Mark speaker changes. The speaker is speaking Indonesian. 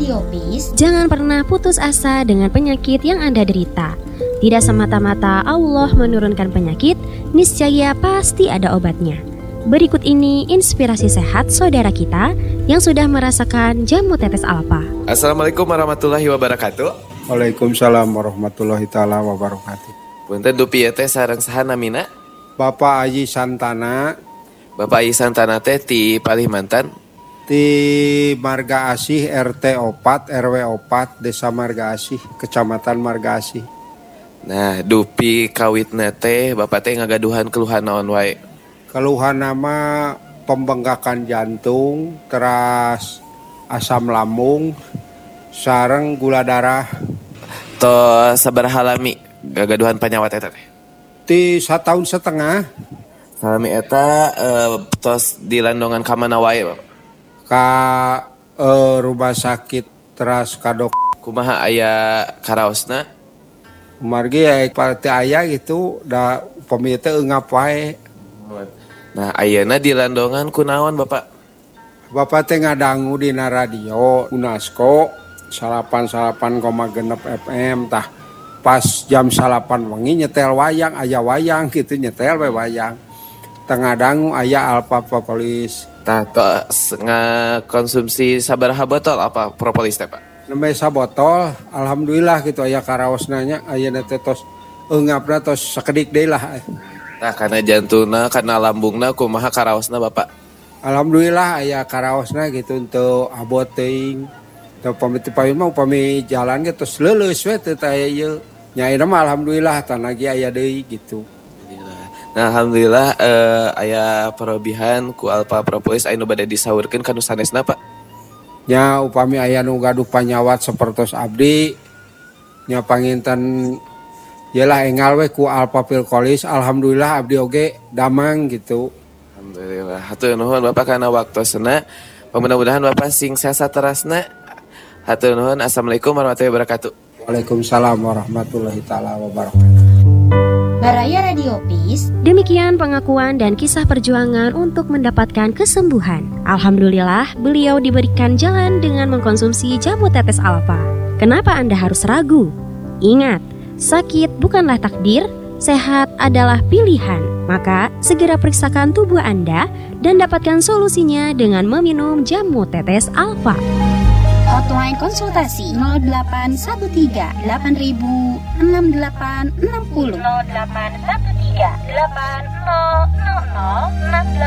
Speaker 1: Radio Peace.
Speaker 2: Jangan pernah putus asa dengan penyakit yang Anda derita. Tidak semata-mata Allah menurunkan penyakit, niscaya pasti ada obatnya. Berikut ini inspirasi sehat saudara kita yang sudah merasakan jamu tetes alfa.
Speaker 3: Assalamualaikum warahmatullahi wabarakatuh.
Speaker 4: Waalaikumsalam warahmatullahi taala wabarakatuh.
Speaker 3: Punten dupi teh sareng saha namina?
Speaker 4: Bapak Aji Santana.
Speaker 3: Bapak Aji Santana teh ti Kalimantan.
Speaker 4: Di Marga Asih RT 4 RW 4 Desa Marga Asih Kecamatan Marga Asih.
Speaker 3: Nah, dupi kawitna teh Bapak teh ngagaduhan keluhan naon wae?
Speaker 4: Keluhan nama pembengkakan jantung, teras asam lambung, sareng gula darah.
Speaker 3: To sabaraha lami gagaduhan panyawat eta teh?
Speaker 4: Ti 1 tahun setengah.
Speaker 3: Salami eta tos dilandongan ka mana wae, Bapak?
Speaker 4: Ka rumah sakit teras kadok.
Speaker 3: Kumaha aya karaosna?
Speaker 4: Margi ya parti aya gitu da upami teh eungap wae.
Speaker 3: Nah, ayeuna dilandongan kunaon, Bapak?
Speaker 4: Bapak teh ngadangu dina radio UNESCO 88,6 FM tah pas jam 8 wengi nyetel wayang aya wayang gitu nyetel we wayang. Tengah dangu aya Alpha Propolis.
Speaker 3: Tah tos ngakonsumsi sabaraha botol apa propolis teh, Pak?
Speaker 4: Nembe sabotol, alhamdulillah gitu aya karaosna nya ayeuna teh tos eungapna tos sakedik deui lah.
Speaker 3: Nah, karena jantungna, karena lambungna kumaha karaosna, Bapak?
Speaker 4: Alhamdulillah aya karaosna gitu untuk abot teuing. Teu pami teu payun mah upami jalan ge tos leuleus we teu aya ieu. Nya ayeuna mah alhamdulillah tan lagi aya deui gitu.
Speaker 3: Nah, alhamdulillah aya parobihan ku Alpha Propolis anu bade disaurkeun ka nu sanesna, Pak.
Speaker 4: Nya upami aya nu gaduh panyawat sapertos abdi nya panginten yalah engal we ku Alpha Propolis alhamdulillah abdi oge damang gitu.
Speaker 3: Alhamdulillah. Hatur nuhun Bapak kana waktosna. Mudah-mudahan Bapak sing sehat terasna. Hatur nuhun. Assalamualaikum warahmatullahi wabarakatuh.
Speaker 4: Waalaikumsalam warahmatullahi taala wabarakatuh.
Speaker 1: Baraya Radio Peace.
Speaker 2: Demikian pengakuan dan kisah perjuangan untuk mendapatkan kesembuhan. Alhamdulillah, beliau diberikan jalan dengan mengkonsumsi jamu tetes alfa. Kenapa Anda harus ragu? Ingat, sakit bukanlah takdir, sehat adalah pilihan. Maka, segera periksakan tubuh Anda dan dapatkan solusinya dengan meminum jamu tetes alfa.
Speaker 1: Hotline konsultasi 0813 8000 6860 0813 8000 6860